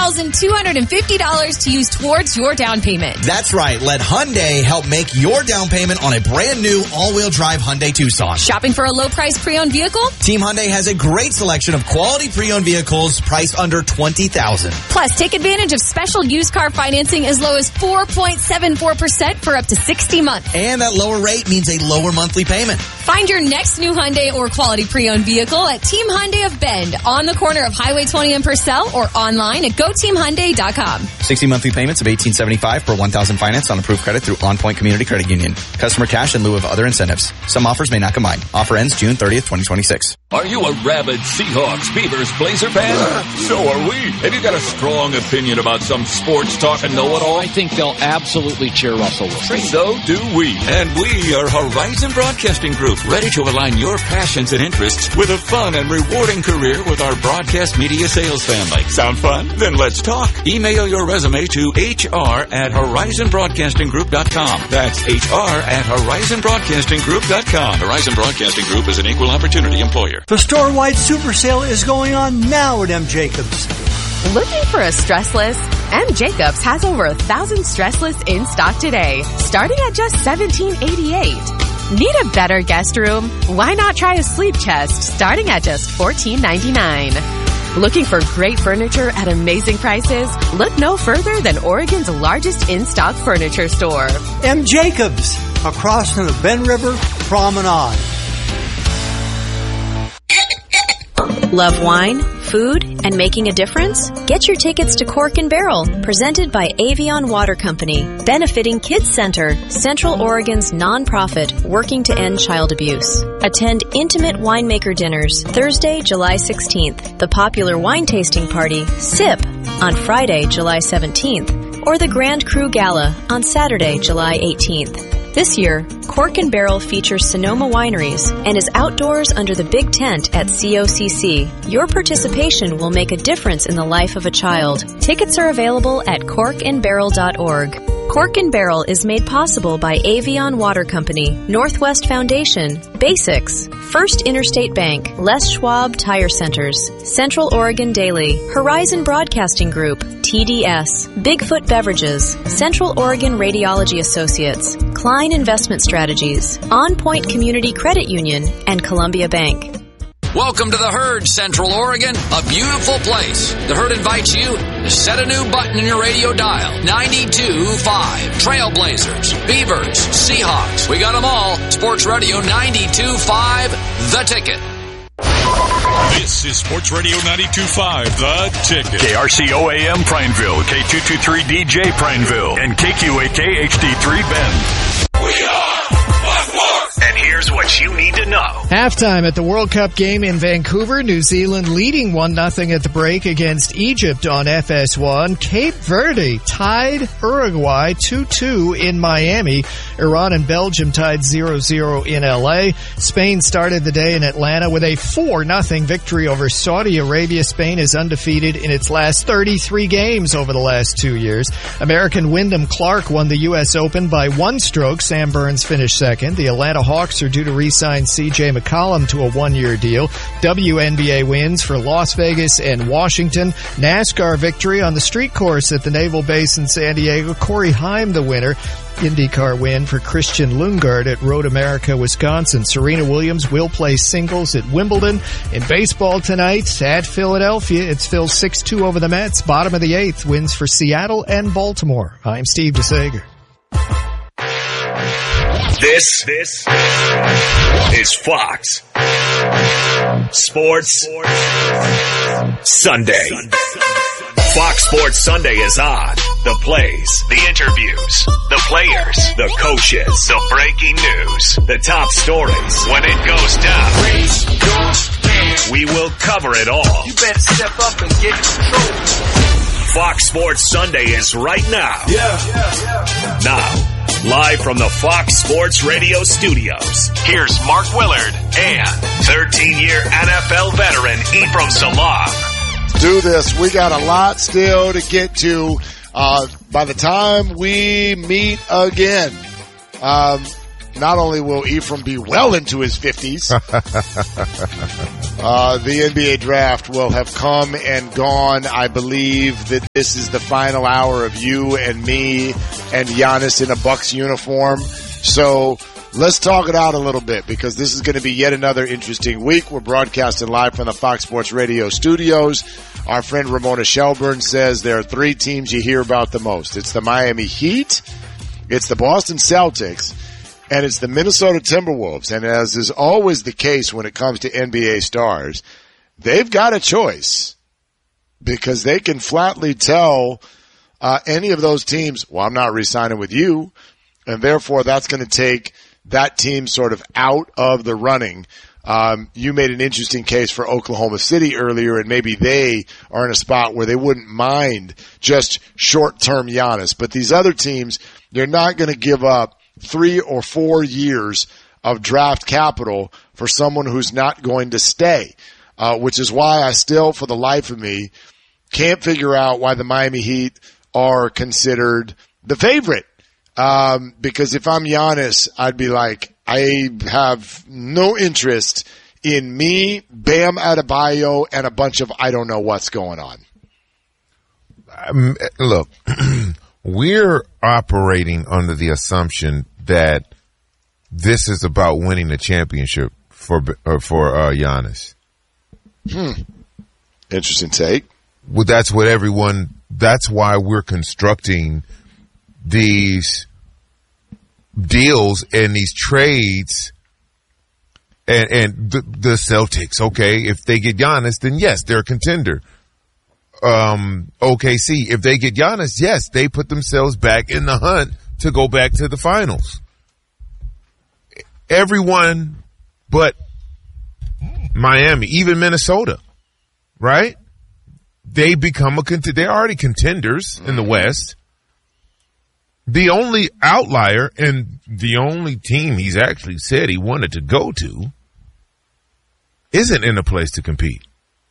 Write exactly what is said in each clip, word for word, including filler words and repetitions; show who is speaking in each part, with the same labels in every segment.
Speaker 1: thousand two hundred fifty dollars to use towards your down payment.
Speaker 2: That's right. Let Hyundai help make your down payment on a brand new all-wheel drive Hyundai Tucson.
Speaker 1: Shopping for a low-price pre-owned vehicle?
Speaker 2: Team Hyundai has a great selection of quality pre-owned vehicles priced under twenty thousand dollars.
Speaker 1: Plus, take advantage of special used car financing as low as four point seven four percent for up to sixty months.
Speaker 2: And that lower rate means a lower monthly payment.
Speaker 1: Find your next new Hyundai or quality pre-owned vehicle at Team Hyundai of Bend on the corner of Highway twenty in Purcell or online at go team hyundai dot com.
Speaker 2: sixty monthly payments of eighteen seventy-five per one thousand finance on approved credit through On Point Community Credit Union. Customer cash in lieu of other incentives. Some offers may not combine. Offer ends June thirtieth, twenty twenty-six.
Speaker 3: Are you a rabid Seahawks, Beavers, Blazer fan? So are we. Have you got a strong opinion about some sports talk and know-it-all?
Speaker 4: I think they'll absolutely cheer Russell Wilson.
Speaker 3: So do we. And we are Horizon Broadcasting Group, ready to align your passions and interests with a fun and rewarding career with our broadcast media sales family. Sound fun? Then let's talk. Email your resume to H R at horizon broadcasting group dot com. That's H R at horizon broadcasting group dot com. Horizon Broadcasting Group is an equal opportunity employer.
Speaker 5: The store-wide super sale is going on now at M. Jacobs.
Speaker 6: Looking for a stressless? M. Jacobs has over a thousand stressless in stock today, starting at just seventeen eighty-eight. Need a better guest room? Why not try a sleep chest, starting at just fourteen ninety-nine. Looking for great furniture at amazing prices? Look no further than Oregon's largest in-stock furniture store.
Speaker 5: M. Jacobs, across from the Bend River Promenade.
Speaker 7: Love wine, food, and making a difference? Get your tickets to Cork and Barrel, presented by Avion Water Company, benefiting Kids Center, Central Oregon's nonprofit working to end child abuse. Attend intimate winemaker dinners Thursday, July sixteenth, the popular wine tasting party, SIP, on Friday, July seventeenth, or the Grand Cru Gala on Saturday, July eighteenth. This year, Cork and Barrel features Sonoma Wineries and is outdoors under the big tent at C O C C. Your participation will make a difference in the life of a child. Tickets are available at cork and barrel dot org. Cork and Barrel is made possible by Avion Water Company, Northwest Foundation, Basics, First Interstate Bank, Les Schwab Tire Centers, Central Oregon Daily, Horizon Broadcasting Group, T D S, Bigfoot Beverages, Central Oregon Radiology Associates, Klein Investment Strategies, On Point Community Credit Union, and Columbia Bank.
Speaker 4: Welcome to the Herd, Central Oregon, a beautiful place. The Herd invites you to set a new button in your radio dial. ninety-two point five. Trailblazers, Beavers, Seahawks. We got them all. Sports Radio ninety-two point five, The Ticket.
Speaker 8: This is Sports Radio ninety-two point five, The Ticket.
Speaker 9: K R C O A M Prineville, K two twenty-three D J Prineville, and K Q A K H D three Bend.
Speaker 8: We are Fox Sports.
Speaker 9: And here's what you need to know.
Speaker 10: Halftime at the World Cup game in Vancouver, New Zealand leading one nothing at the break against Egypt on F S one. Cape Verde tied Uruguay two two in Miami. Iran and Belgium tied zero zero in L A. Spain started the day in Atlanta with a four nothing victory over Saudi Arabia. Spain is undefeated in its last thirty-three games over the last two years. American Wyndham Clark won the U S Open by one stroke. Sam Burns finished second. The Atlanta Hawks are due to re-sign C J McCollum to a one-year deal. W N B A wins for Las Vegas and Washington. NASCAR victory on the street course at the Naval Base in San Diego. Corey Heim the winner. IndyCar win for Christian Lundgaard at Road America, Wisconsin. Serena Williams will play singles at Wimbledon. In baseball tonight at Philadelphia, it's Phil six two over the Mets. Bottom of the eighth, wins for Seattle and Baltimore. I'm Steve DeSager.
Speaker 9: This, this is Fox Sports Sunday. Fox Sports Sunday is on. The plays, the interviews, the players, the coaches, the breaking news, the top stories. When it goes down, we will cover it all.
Speaker 11: You better step up and get control.
Speaker 9: Fox Sports Sunday is right now.
Speaker 11: Yeah, yeah, yeah.
Speaker 9: Now, live from the Fox Sports Radio studios, here's Mark Willard and thirteen-year N F L veteran Ephraim Salam.
Speaker 12: Do this. We got a lot still to get to uh, by the time we meet again. Um, not only will Ephraim be well into his fifties, uh, the N B A draft will have come and gone. I believe that this is the final hour of you and me and Giannis in a Bucks uniform. So let's talk it out a little bit, because this is going to be yet another interesting week. We're broadcasting live from the Fox Sports Radio studios. Our friend Ramona Shelburne says there are three teams you hear about the most. It's the Miami Heat, it's the Boston Celtics, and it's the Minnesota Timberwolves. And as is always the case when it comes to N B A stars, they've got a choice, because they can flatly tell uh, any of those teams, well, I'm not re-signing with you, and therefore that's going to take that team sort of out of the running. Um, you made an interesting case for Oklahoma City earlier, and maybe they are in a spot where they wouldn't mind just short-term Giannis. But these other teams, they're not going to give up three or four years of draft capital for someone who's not going to stay, uh, which is why I still, for the life of me, can't figure out why the Miami Heat are considered the favorite. Um, because if I'm Giannis, I'd be like, I have no interest in me, Bam Adebayo, and a bunch of I don't know what's going on.
Speaker 13: Um, look, we're operating under the assumption that this is about winning the championship for uh, for uh, Giannis.
Speaker 12: Hmm. Interesting take.
Speaker 13: Well, that's what everyone. That's why we're constructing these deals and these trades, and and the, the Celtics. Okay, if they get Giannis, then yes, they're a contender. Um, O K C, if they get Giannis, yes, they put themselves back in the hunt to go back to the finals. Everyone but Miami, even Minnesota, right? They become a contender. They're already contenders in the West. The only outlier and the only team he's actually said he wanted to go to isn't in a place to compete.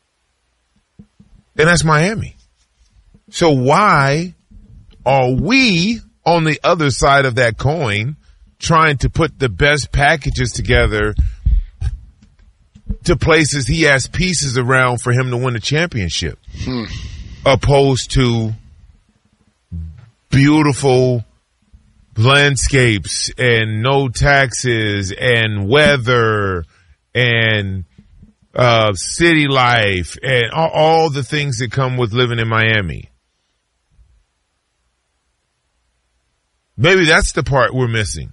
Speaker 13: And that's Miami. So why are we on the other side of that coin trying to put the best packages together to places he has pieces around for him to win a championship, hmm. opposed to beautiful landscapes and no taxes and weather and uh, city life and all, all the things that come with living in Miami? Maybe that's the part we're missing,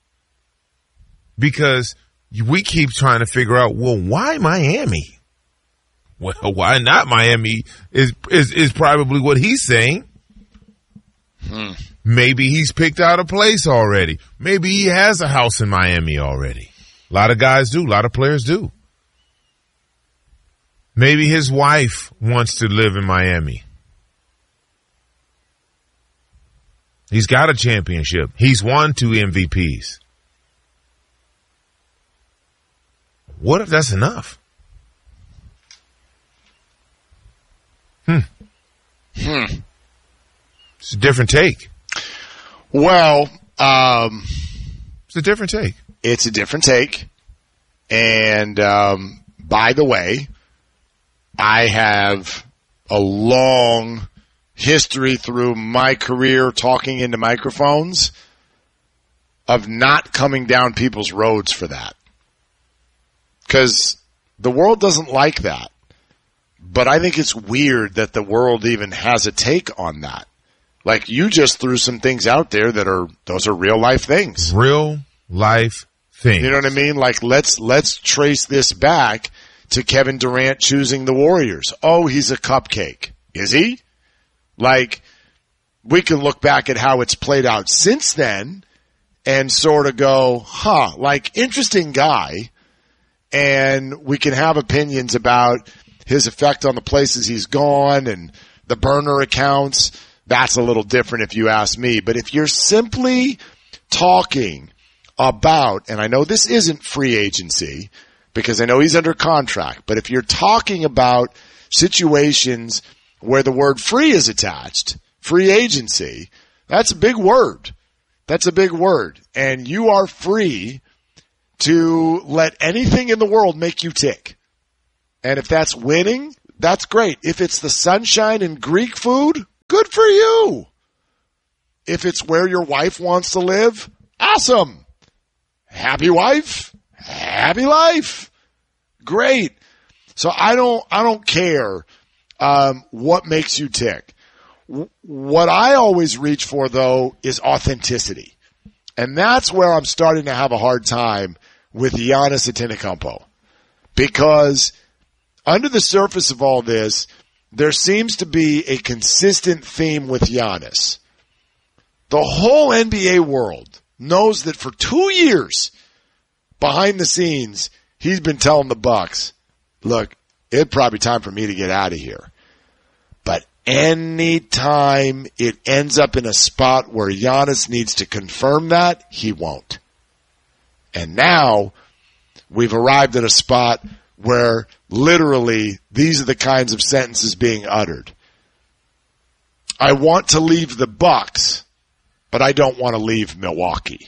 Speaker 13: because we keep trying to figure out, well, why Miami? Well, why not Miami is is, is probably what he's saying. Hmm. Maybe he's picked out a place already. Maybe he has a house in Miami already. A lot of guys do. A lot of players do. Maybe his wife wants to live in Miami. He's got a championship. He's won two M V Ps. What if that's enough? Hmm.
Speaker 12: Hmm.
Speaker 13: It's a different take.
Speaker 12: Well, um,
Speaker 13: it's a different take.
Speaker 12: It's a different take. And, um, by the way, I have a long history through my career talking into microphones of not coming down people's roads for that. Because the world doesn't like that. But I think it's weird that the world even has a take on that. Like, you just threw some things out there that are, those are real life things.
Speaker 13: Real life things.
Speaker 12: You know what I mean? Like, let's, let's trace this back to Kevin Durant choosing the Warriors. Oh, he's a cupcake. Is he? Like, we can look back at how it's played out since then and sort of go, huh, like, interesting guy. And we can have opinions about his effect on the places he's gone and the burner accounts. That's a little different if you ask me. But if you're simply talking about, and I know this isn't free agency because I know he's under contract, but if you're talking about situations where the word free is attached, free agency, that's a big word. That's a big word. And you are free to let anything in the world make you tick. And if that's winning, that's great. If it's the sunshine and Greek food, good for you. If it's where your wife wants to live, awesome. Happy wife, happy life. Great. So I don't, I don't care, um, what makes you tick. W- what I always reach for though is authenticity. And that's where I'm starting to have a hard time with Giannis Antetokounmpo. Because under the surface of all this, there seems to be a consistent theme with Giannis. The whole N B A world knows that for two years, behind the scenes, he's been telling the Bucks, look, it'd probably be time for me to get out of here. But anytime it ends up in a spot where Giannis needs to confirm that, he won't. And now we've arrived at a spot where literally these are the kinds of sentences being uttered. I want to leave the Bucks, but I don't want to leave Milwaukee.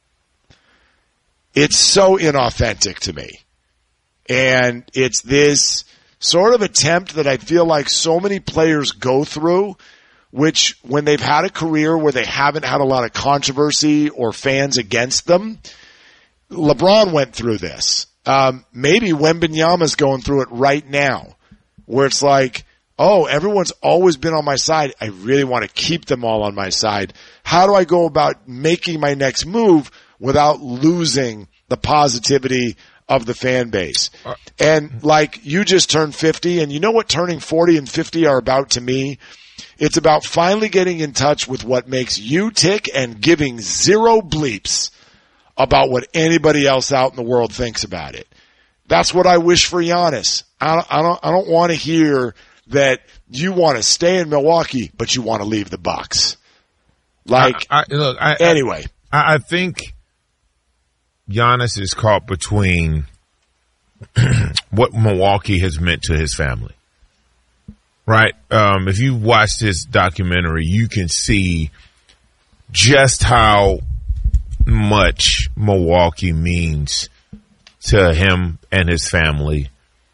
Speaker 12: It's so inauthentic to me. And it's this sort of attempt that I feel like so many players go through, which when they've had a career where they haven't had a lot of controversy or fans against them, LeBron went through this. Um, maybe Wembanyama's going through it right now, where it's like, oh, everyone's always been on my side. I really want to keep them all on my side. How do I go about making my next move without losing the positivity of the fan base? And like, you just turned fifty, and you know what turning forty and fifty are about to me? It's about finally getting in touch with what makes you tick and giving zero bleeps about what anybody else out in the world thinks about it. That's what I wish for Giannis. I don't, I don't, I don't want to hear that you want to stay in Milwaukee, but you want to leave the Bucks. Like,
Speaker 13: I, I, look, I,
Speaker 12: anyway.
Speaker 13: I, I think Giannis is caught between what Milwaukee has meant to his family. Right? Um, if you watched his documentary, you can see just how much Milwaukee means to him and his family.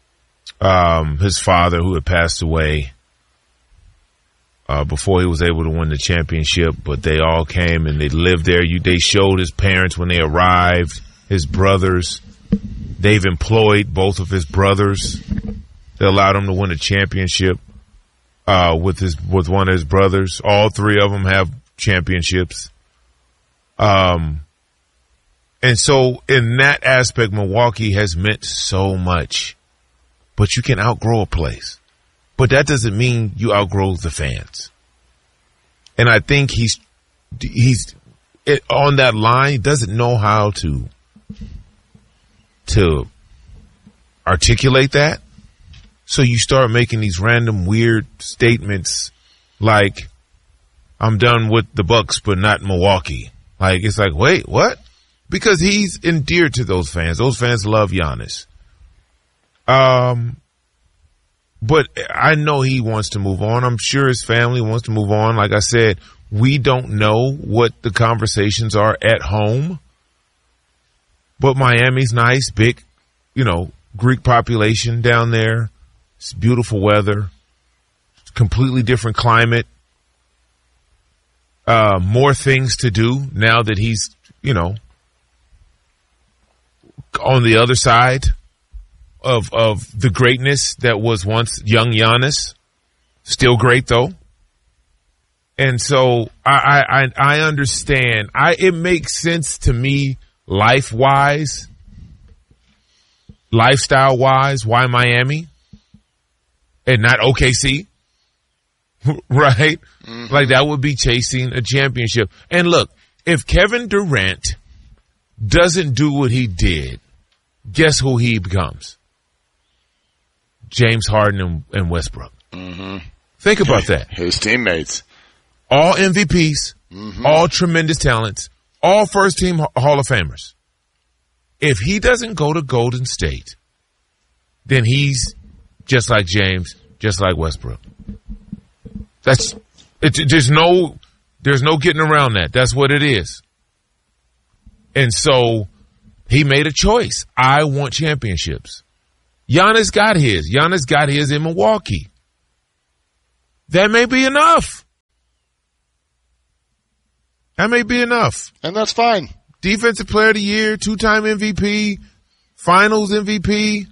Speaker 13: Um, his father, who had passed away uh, before he was able to win the championship, but they all came and they lived there. You, they showed his parents when they arrived, his brothers. They've employed both of his brothers. They allowed him to win a championship uh, with his with one of his brothers. All three of them have championships. Um, and so in that aspect, Milwaukee has meant so much. But you can outgrow a place. But that doesn't mean you outgrow the fans. And I think he's he's it, on that line. He doesn't know how to to articulate that. So you start making these random weird statements like, I'm done with the Bucks, but not Milwaukee. Like, it's like, wait, what? Because he's endeared to those fans. Those fans love Giannis. Um, but I know he wants to move on. I'm sure his family wants to move on. Like I said, we don't know what the conversations are at home. But Miami's nice, big, you know, Greek population down there. It's beautiful weather. Completely different climate. Uh, more things to do now that he's, you know, on the other side of of the greatness that was once young Giannis. Still great though. And so I I I understand. I it makes sense to me life wise, lifestyle wise, why Miami and not O K C. Right? Mm-hmm. Like that would be chasing a championship. And look, if Kevin Durant doesn't do what he did, guess who he becomes? James Harden and, and Westbrook.
Speaker 12: Mm-hmm.
Speaker 13: Think about that.
Speaker 12: His teammates.
Speaker 13: All M V Ps, mm-hmm. all tremendous talents, all first team Hall of Famers. If he doesn't go to Golden State, then he's just like James, just like Westbrook. That's it, there's no there's no getting around that. That's what it is. And so he made a choice. I want championships. Giannis got his. Giannis got his in Milwaukee. That may be enough. That may be enough.
Speaker 12: And that's fine.
Speaker 13: Defensive Player of the Year, two-time M V P, Finals M V P.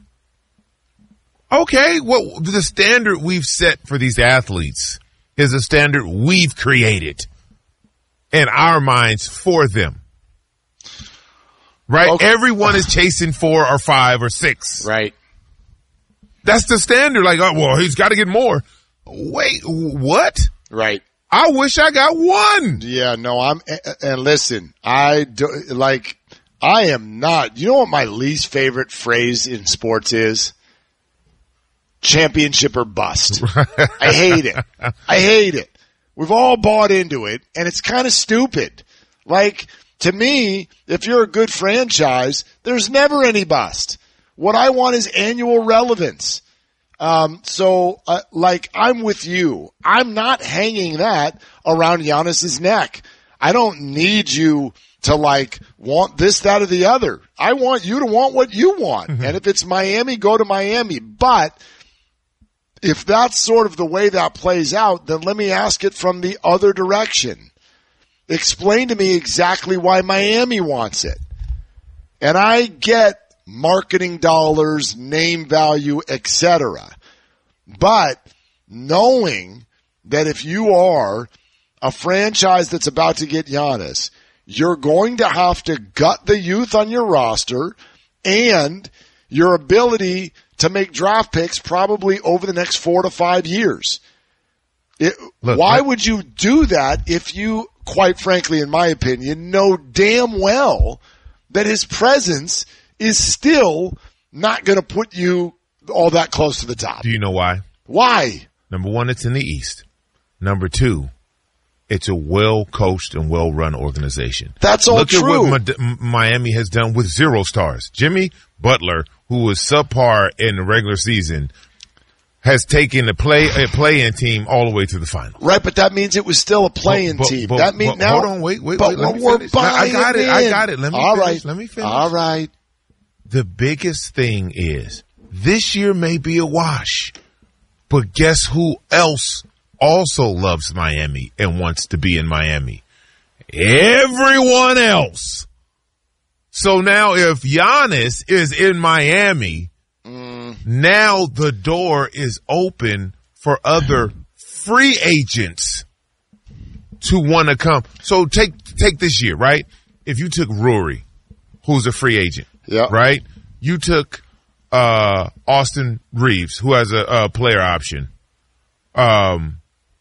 Speaker 13: Okay, well, the standard we've set for these athletes is a standard we've created in our minds for them. Right? Okay. Everyone is chasing four or five or six.
Speaker 12: Right.
Speaker 13: That's the standard. Like, oh, well, he's got to get more. Wait, what?
Speaker 12: Right.
Speaker 13: I wish I got one.
Speaker 12: Yeah, no, I'm, and listen, I do, like, I am not, you know what my least favorite phrase in sports is? Championship or bust. I hate it. I hate it. We've all bought into it, and it's kind of stupid. Like, to me, if you're a good franchise, there's never any bust. What I want is annual relevance. Um, so, uh, like, I'm with you. I'm not hanging that around Giannis's neck. I don't need you to, like, want this, that, or the other. I want you to want what you want. Mm-hmm. And if it's Miami, go to Miami. But if that's sort of the way that plays out, then let me ask it from the other direction. Explain to me exactly why Miami wants it. And I get marketing dollars, name value, et cetera. But knowing that if you are a franchise that's about to get Giannis, you're going to have to gut the youth on your roster and your ability to make draft picks probably over the next four to five years. It, Look, why I- would you do that if you, quite frankly, in my opinion, know damn well that his presence is still not going to put you all that close to the top?
Speaker 13: Do you know why?
Speaker 12: Why?
Speaker 13: Number one, it's in the East. Number two, it's a well-coached and well-run organization.
Speaker 12: That's all
Speaker 13: Look
Speaker 12: true.
Speaker 13: Look at what Mi- Miami has done with zero stars. Jimmy Butler, who was subpar in the regular season, has taken a play a play-in team all the way to the final.
Speaker 12: Right, but that means it was still a play-in
Speaker 13: but, but,
Speaker 12: team.
Speaker 13: But,
Speaker 12: that means
Speaker 13: but,
Speaker 12: now.
Speaker 13: Hold on, wait, wait,
Speaker 12: but
Speaker 13: wait. Let me
Speaker 12: we're
Speaker 13: finish.
Speaker 12: buying
Speaker 13: I got it.
Speaker 12: in.
Speaker 13: I got it. Let me
Speaker 12: all
Speaker 13: finish.
Speaker 12: right.
Speaker 13: Let me finish.
Speaker 12: All right.
Speaker 13: The biggest thing is this year may be a wash, but guess who else also loves Miami and wants to be in Miami? Everyone else. So now if Giannis is in Miami, mm. now the door is open for other free agents to want to come. So take take this year, right? If you took Rory, who's a free agent,
Speaker 12: yeah,
Speaker 13: right? You took uh, Austin Reeves, who has a, a player option, um,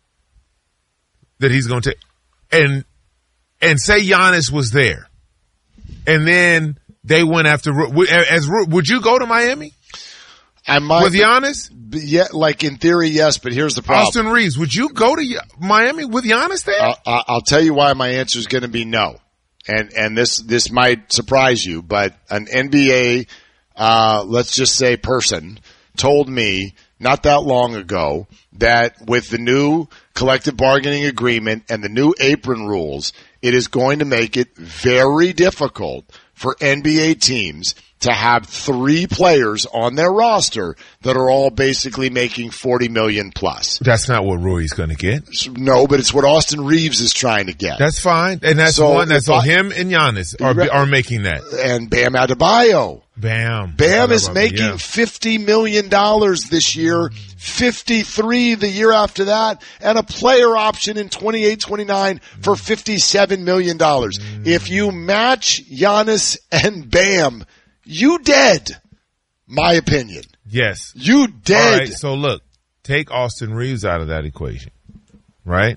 Speaker 13: that he's going to take, and and say Giannis was there, and then they went after as would you go to Miami?
Speaker 12: I might
Speaker 13: with Giannis.
Speaker 12: Yeah, like in theory, yes, but here's the problem.
Speaker 13: Austin Reeves, would you go to Miami with Giannis there?
Speaker 12: I'll, I'll tell you why my answer is going to be no, and and this this might surprise you, but an N B A, uh, let's just say person, told me not that long ago that with the new collective bargaining agreement and the new apron rules, it is going to make it very difficult for N B A teams to have three players on their roster that are all basically making forty million plus.
Speaker 13: That's not what Rory's going to get.
Speaker 12: No, but it's what Austin Reeves is trying to get.
Speaker 13: That's fine. And that's
Speaker 12: so
Speaker 13: one. That's
Speaker 12: all
Speaker 13: him and Giannis are, are making that.
Speaker 12: And Bam Adebayo.
Speaker 13: Bam.
Speaker 12: Bam is making
Speaker 13: yeah.
Speaker 12: fifty million dollars this year, fifty-three the year after that, and a player option in twenty-eight twenty-nine for fifty-seven million dollars. Mm. If you match Giannis and Bam, you dead, my opinion.
Speaker 13: Yes.
Speaker 12: You dead.
Speaker 13: All right, so look, take Austin Reeves out of that equation, right?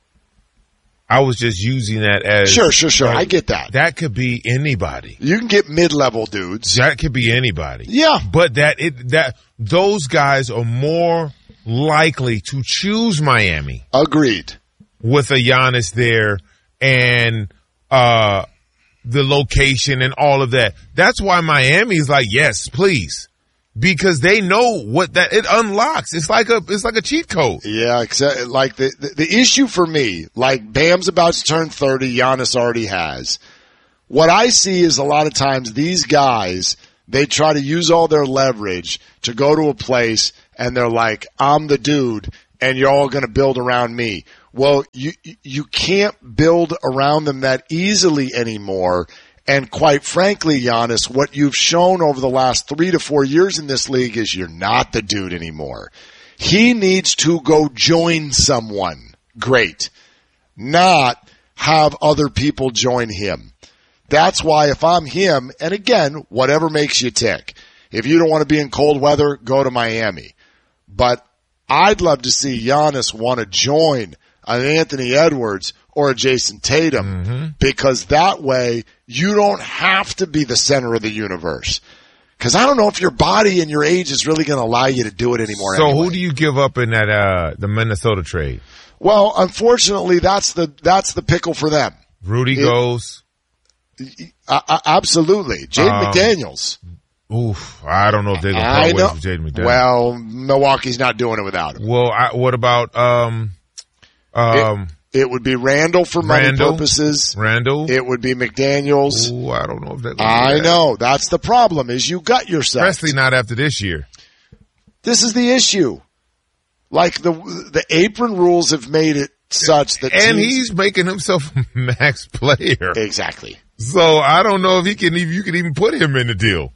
Speaker 13: I was just using that as...
Speaker 12: Sure, sure, sure.
Speaker 13: Like,
Speaker 12: I get that.
Speaker 13: That could be anybody.
Speaker 12: You can get mid-level dudes.
Speaker 13: That could be anybody.
Speaker 12: Yeah.
Speaker 13: But that it that those guys are more likely to choose Miami.
Speaker 12: Agreed.
Speaker 13: With a Giannis there and uh the location and all of that. That's why Miami's like, yes, please. Because they know what that it unlocks. It's like a it's like a cheat code.
Speaker 12: Yeah, except like the, the the issue for me, like Bam's about to turn thirty, Giannis already has. what I see is a lot of times these guys, they try to use all their leverage to go to a place and they're like, I'm the dude and you're all going to build around me. Well, you, you can't build around them that easily anymore. And quite frankly, Giannis, what you've shown over the last three to four years in this league is you're not the dude anymore. He needs to go join someone great, not have other people join him. That's why if I'm him, and again, whatever makes you tick. If you don't want to be in cold weather, go to Miami. But I'd love to see Giannis want to join an Anthony Edwards or a Jason Tatum, mm-hmm. because that way you don't have to be the center of the universe. Because I don't know if your body and your age is really going to allow you to do it anymore.
Speaker 13: So
Speaker 12: anyway.
Speaker 13: Who do you give up in that uh the Minnesota trade?
Speaker 12: Well, unfortunately, that's the that's the pickle for them.
Speaker 13: Rudy
Speaker 12: it,
Speaker 13: goes.
Speaker 12: Uh, absolutely. Jaden um, McDaniels.
Speaker 13: Oof. I don't know if they're going to part ways with Jaden McDaniels.
Speaker 12: Well, Milwaukee's not doing it without him.
Speaker 13: Well, I, what about um um
Speaker 12: it, it would be Randall for money
Speaker 13: Randall,
Speaker 12: purposes.
Speaker 13: Randall.
Speaker 12: It would be McDaniels.
Speaker 13: Ooh, I don't know if that.
Speaker 12: I
Speaker 13: that.
Speaker 12: know. That's the problem is you got yourself.
Speaker 13: Especially not after this year.
Speaker 12: This is the issue. Like the the apron rules have made it such that
Speaker 13: and
Speaker 12: teams,
Speaker 13: he's making himself a max player.
Speaker 12: Exactly.
Speaker 13: So I don't know if he can even you can even put him in the deal.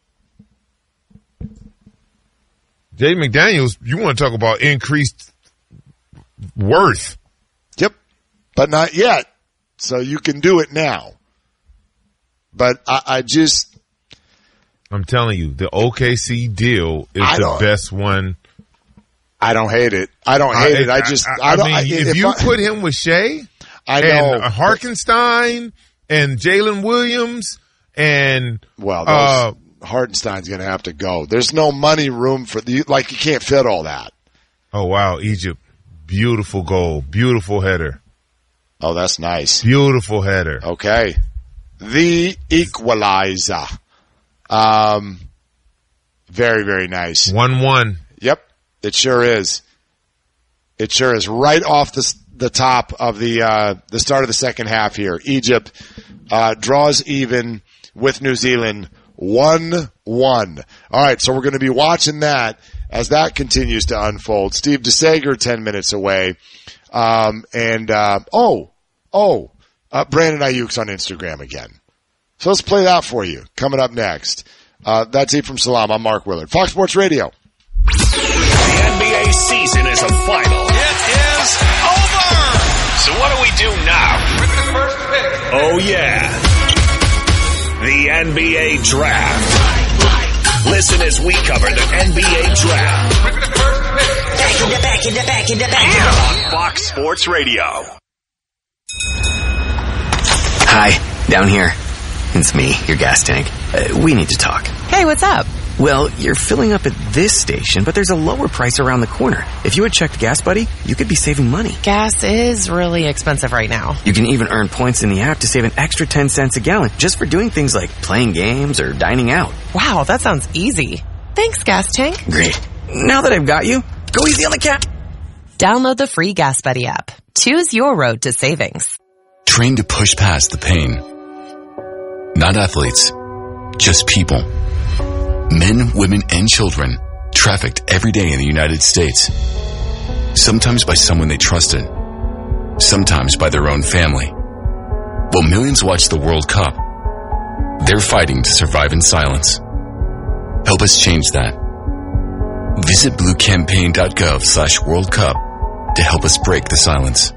Speaker 13: Jay McDaniels, you want to talk about increased worth.
Speaker 12: Yep. But not yet. So you can do it now. But I, I just
Speaker 13: I'm telling you, the O K C deal is
Speaker 12: I
Speaker 13: the best one.
Speaker 12: I don't hate it. I don't hate I, it. I just, I, I, I don't.
Speaker 13: mean,
Speaker 12: I,
Speaker 13: if,
Speaker 12: if
Speaker 13: you
Speaker 12: I,
Speaker 13: put him with Shea,
Speaker 12: I know,
Speaker 13: and Hartenstein and Jalen Williams, and
Speaker 12: well, those, uh, Hartenstein's going to have to go. There's no money room for the like. You can't fit all that.
Speaker 13: Oh wow, Egypt, beautiful goal, beautiful header.
Speaker 12: Oh, that's nice.
Speaker 13: Beautiful header.
Speaker 12: Okay, the equalizer. Um, very very nice.
Speaker 13: One one.
Speaker 12: Yep. It sure is. It sure is. Right off the the top of the uh, the start of the second half here, Egypt uh, draws even with New Zealand one one. All right, so we're going to be watching that as that continues to unfold. Steve DeSager ten minutes away, um, and uh, oh oh, uh, Brandon Ayuk's on Instagram again. So let's play that for you. Coming up next, uh, that's it from Salam. I'm Mark Willard, Fox Sports Radio.
Speaker 9: The N B A season is a final.
Speaker 8: It is over!
Speaker 9: So what do we do now?
Speaker 8: With the first pick.
Speaker 9: Oh yeah. The N B A Draft. Listen as we cover the N B A Draft.
Speaker 8: With the first pick.
Speaker 14: Back in the back in the back in the back.
Speaker 9: On Fox Sports Radio.
Speaker 15: Hi, down here. It's me, your gas tank. Uh, we need to talk.
Speaker 6: Hey, what's up?
Speaker 15: Well, you're filling up at this station, but there's a lower price around the corner. If you had checked Gas Buddy, you could be saving money.
Speaker 6: Gas is really expensive right now.
Speaker 15: You can even earn points in the app to save an extra ten cents a gallon just for doing things like playing games or dining out.
Speaker 6: Wow, that sounds easy. Thanks, Gas Tank.
Speaker 15: Great. Now that I've got you, go easy on the cat.
Speaker 6: Download the free Gas Buddy app. Choose your road to savings.
Speaker 16: Train to push past the pain. Not athletes, just people. Men, women, and children trafficked every day in the United States. Sometimes by someone they trusted. Sometimes by their own family. While millions watch the World Cup, they're fighting to survive in silence. Help us change that. Visit bluecampaign.gov slash World Cup to help us break the silence.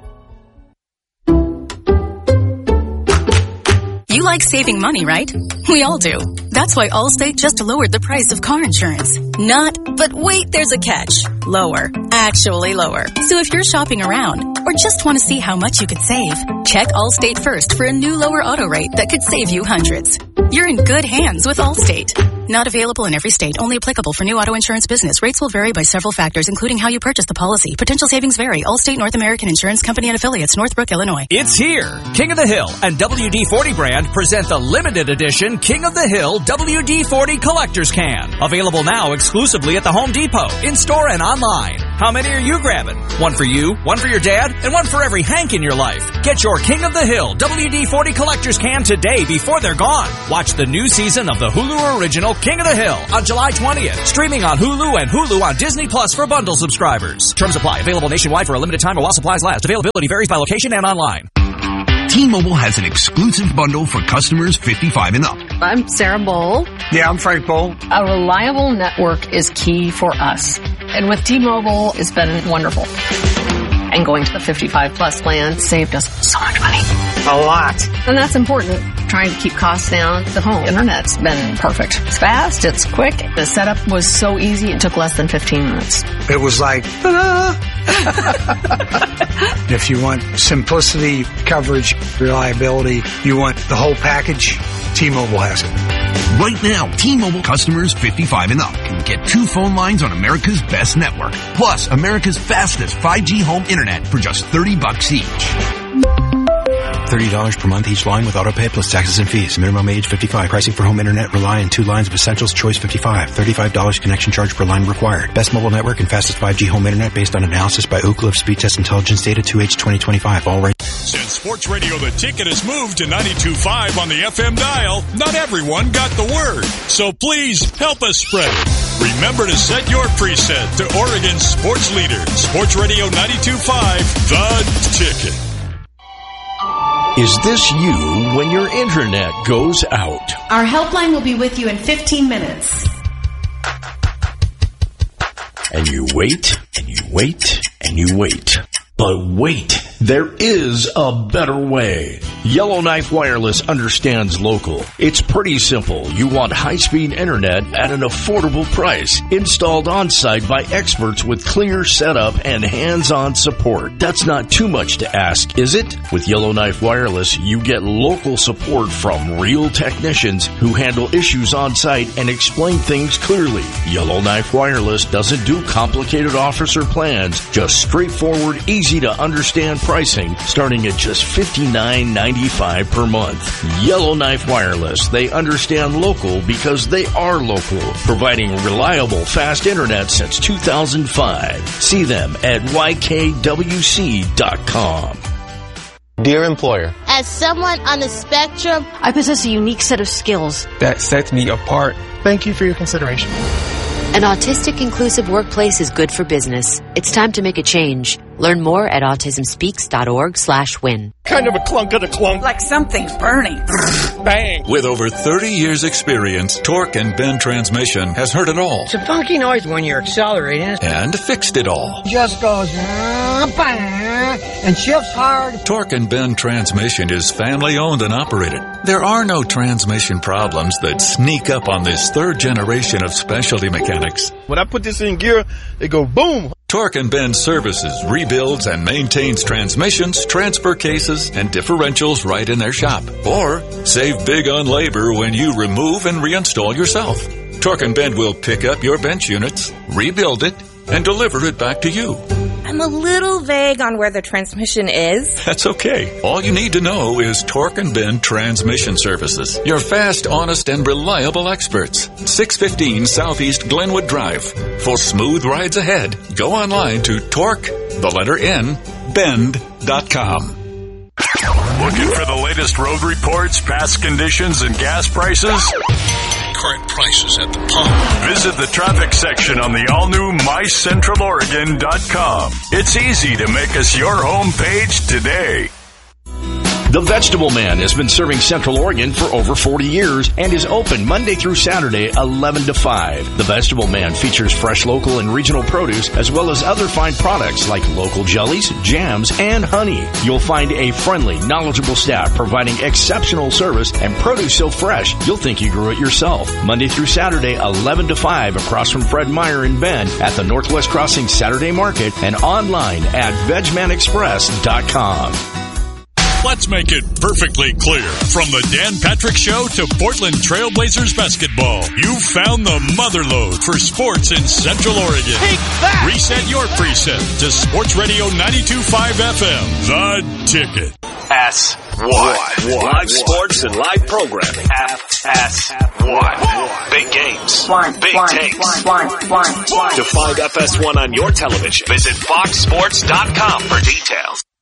Speaker 17: You like saving money, right? We all do. That's why Allstate just lowered the price of car insurance. Not, but wait, there's a catch. Lower. Actually lower. So if you're shopping around or just want to see how much you could save, check Allstate first for a new lower auto rate that could save you hundreds. You're in good hands with Allstate. Not available in every state. Only applicable for new auto insurance business. Rates will vary by several factors, including how you purchase the policy. Potential savings vary. Allstate North American Insurance Company and affiliates, Northbrook, Illinois.
Speaker 18: It's here. King of the Hill and W D forty brand present the limited edition King of the Hill W D forty Collector's Can. Available now exclusively at the Home Depot, in-store and online. How many are you grabbing? One for you, one for your dad, and one for every Hank in your life. Get your King of the Hill W D forty Collector's Can today before they're gone. Watch the new season of the Hulu original King of the Hill on July twentieth. Streaming on Hulu and Hulu on Disney Plus for bundle subscribers. Terms apply. Available nationwide for a limited time or while supplies last. Availability varies by location and online.
Speaker 19: T-Mobile has an exclusive bundle for customers fifty-five and up.
Speaker 20: I'm Sarah Bowl.
Speaker 19: Yeah, I'm Frank Bowl.
Speaker 20: A reliable network is key for us. And with T-Mobile, it's been wonderful. And going to the fifty-five plus plan saved us so much money. A lot. And that's important. Trying to keep costs down. The home internet's been perfect. It's fast. It's quick. The setup was so easy. It took less than fifteen minutes.
Speaker 21: It was like, ta-da! If you want simplicity, coverage, reliability, you want the whole package, T-Mobile has it.
Speaker 19: Right now, T-Mobile customers fifty-five and up can get two phone lines on America's best network, plus America's fastest five G home internet for just thirty bucks each.
Speaker 22: thirty dollars per month each line with autopay plus taxes and fees. Minimum age fifty-five. Pricing for home internet rely on two lines of Essentials Choice fifty-five. thirty-five dollars connection charge per line required. Best mobile network and fastest five G home internet based on analysis by Ookla of Speed Test Intelligence Data two H twenty twenty-five. All right.
Speaker 8: Since Sports Radio The Ticket has moved to ninety-two point five on the F M dial, not everyone got the word. So please help us spread it. Remember to set your preset to Oregon's sports leader. Sports Radio ninety-two point five, The Ticket.
Speaker 23: Is this you when your internet goes out?
Speaker 24: Our helpline will be with you in fifteen minutes.
Speaker 23: And you wait, and you wait, and you wait. But wait, there is a better way. Yellowknife Wireless understands local. It's pretty simple. You want high-speed internet at an affordable price, installed on-site by experts with clear setup and hands-on support. That's not too much to ask, is it? With Yellowknife Wireless, you get local support from real technicians who handle issues on-site and explain things clearly. Yellowknife Wireless doesn't do complicated offers or plans, just straightforward, easy Easy to understand pricing starting at just fifty-nine ninety-five per month. Yellowknife Wireless. They understand local because they are local, providing reliable fast internet since two thousand five. See them at Y K W C dot com.
Speaker 25: Dear employer,
Speaker 26: as someone on the spectrum,
Speaker 24: I possess a unique set of skills
Speaker 25: that sets me apart.
Speaker 27: Thank you for your consideration.
Speaker 28: An autistic inclusive workplace is good for business. It's time to make a change. Learn more at autism speaks dot org slash win.
Speaker 29: Kind of a clunk of the clunk.
Speaker 30: Like something's burning.
Speaker 29: Bang.
Speaker 3: With over thirty years experience, Torque and Bend Transmission has heard it all.
Speaker 31: It's a funky noise when you're accelerating.
Speaker 3: And fixed it all.
Speaker 31: Just goes bang and shifts hard.
Speaker 3: Torque and Bend Transmission is family owned and operated. There are no transmission problems that sneak up on this third generation of specialty mechanics.
Speaker 29: When I put this in gear, it goes boom.
Speaker 3: Torque and Bend services, rebuilds, and maintains transmissions, transfer cases, and differentials right in their shop. Or save big on labor when you remove and reinstall yourself. Torque and Bend will pick up your bench units, rebuild it, and deliver it back to you.
Speaker 32: I'm a little vague on where the transmission is.
Speaker 3: That's okay. All you need to know is Torque and Bend Transmission Services. Your fast, honest, and reliable experts. six fifteen Southeast Glenwood Drive. For smooth rides ahead, go online to Torque, the letter N, bend dot com.
Speaker 8: Looking for the latest road reports, past conditions, and gas prices? Current prices at the pump. Visit the traffic section on the all-new my central oregon dot com. It's easy to make us your homepage today.
Speaker 23: The Vegetable Man has been serving Central Oregon for over forty years and is open Monday through Saturday, eleven to five. The Vegetable Man features fresh local and regional produce as well as other fine products like local jellies, jams, and honey. You'll find a friendly, knowledgeable staff providing exceptional service and produce so fresh you'll think you grew it yourself. Monday through Saturday, eleven to five across from Fred Meyer in Bend at the Northwest Crossing Saturday Market and online at veg man express dot com.
Speaker 8: Let's make it perfectly clear. From the Dan Patrick Show to Portland Trailblazers basketball, you found the motherlode for sports in Central Oregon.
Speaker 29: Take that!
Speaker 8: Reset your preset to Sports Radio ninety-two point five F M. The Ticket.
Speaker 9: S one. Live sports and live programming. F S one. Big games.
Speaker 1: One.
Speaker 9: Big
Speaker 1: One.
Speaker 9: takes.
Speaker 1: One. One. One.
Speaker 9: To find F S one on your television, visit fox sports dot com for details.